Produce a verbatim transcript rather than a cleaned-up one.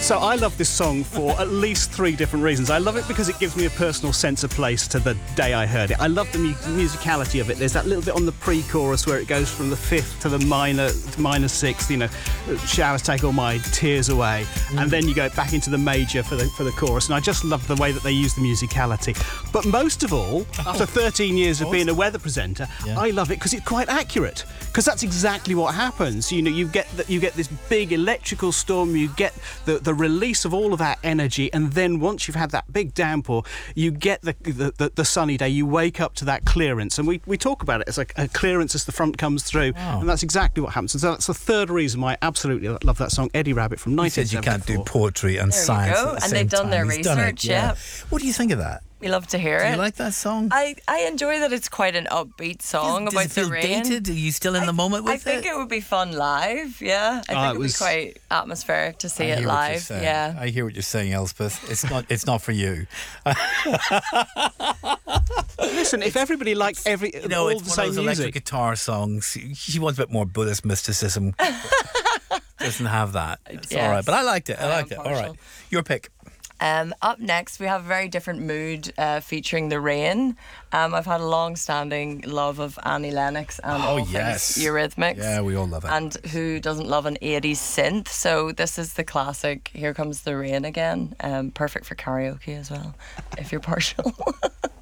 So I love this song for at least three different reasons. I love it because it gives me a personal sense of place to the day I heard it. I love the mu- musicality of it. There's that little bit on the pre-chorus where it goes from the fifth to the minor minor sixth, you know, showers take all my tears away. Mm. And then you go back into the major for the for the chorus. And I just love the way that they use the musicality. But most of all, after thirteen years of being a weather presenter, yeah. I love it because it's quite accurate. Because that's exactly what happens. You know, you get the, you get this big electrical storm, you get the, the release of all of that energy, and then once you've had that big downpour, you get the the, the, the sunny day. You wake up to that clearance, and we, we talk about it as like a clearance as the front comes through, wow. and that's exactly what happens. And so that's the third reason why I absolutely love that song, Eddie Rabbitt from nineteen seventy-four. You said you can't do poetry and there science you go. at the and same they've done time. their He's research. Done it, yeah. yeah. What do you think of that? We love to hear do it. Do you like that song? I, I enjoy that it's quite an upbeat song does, about does it feel the rain. dated? Are you still in I, the moment with I think it? it would be fun live, yeah. I oh, think it would was... be quite atmospheric to see I it live. Yeah. I hear what you're saying, Elspeth. It's not it's not for you. Listen, if everybody liked every you know, all it's the one same of those music. electric guitar songs. She wants a bit more Buddhist mysticism. Doesn't have that. It's yes. all right. But I liked it. I, I liked it. partial. All right. Your pick. Um, up next, we have a very different mood uh, featuring the rain. Um, I've had a long-standing love of Annie Lennox and oh, all yes. things Eurythmics. Yeah, we all love it. And who doesn't love an eighties synth? So this is the classic Here Comes the Rain Again. Um, perfect for karaoke as well, if you're partial.